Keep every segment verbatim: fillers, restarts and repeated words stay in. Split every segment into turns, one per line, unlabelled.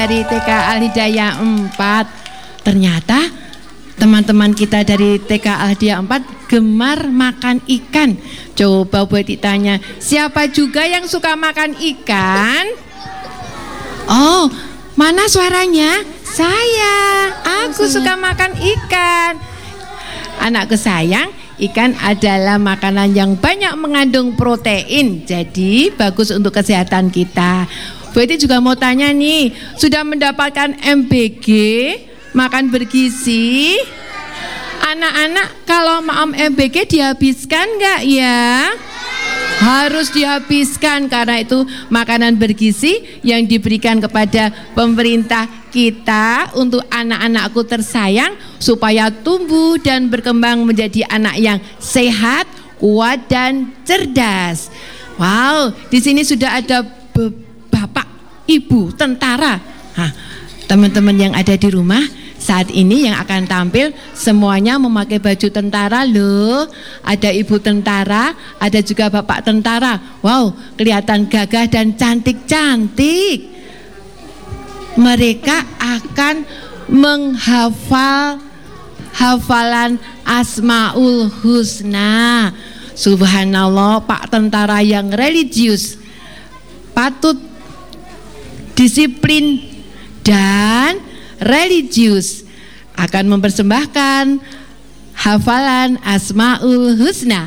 dari T K Al-Hidayah empat. Ternyata teman-teman kita dari T K Al-Hidayah empat gemar makan ikan. Coba buat ditanya, siapa juga yang suka makan ikan? Oh, mana suaranya? Saya, aku suka makan ikan. Anakku sayang, ikan adalah makanan yang banyak mengandung protein, jadi bagus untuk kesehatan kita. Bu Eti juga mau tanya nih, sudah mendapatkan M B G, makan bergizi? Anak-anak kalau mau M B G dihabiskan nggak ya? Harus dihabiskan karena itu makanan bergizi yang diberikan kepada pemerintah kita untuk anak-anakku tersayang supaya tumbuh dan berkembang menjadi anak yang sehat, kuat dan cerdas. Wow, di sini sudah ada bapak, ibu, tentara. Nah, teman-teman yang ada di rumah saat ini yang akan tampil semuanya memakai baju tentara loh. Ada ibu tentara, ada juga bapak tentara. Wow, kelihatan gagah dan cantik-cantik. Mereka akan menghafal hafalan Asmaul Husna. Subhanallah, Pak tentara yang religius, patut, disiplin dan religius akan mempersembahkan hafalan Asmaul Husna.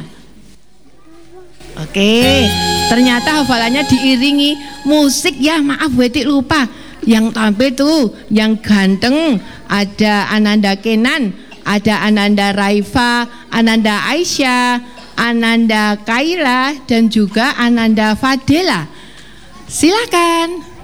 Oke, ternyata hafalannya diiringi musik ya. Maaf Bu Eti lupa. Yang tampil tuh yang ganteng ada Ananda Kenan, ada Ananda Raifa, Ananda Aisyah, Ananda Kaila dan juga Ananda Fadela. Silakan.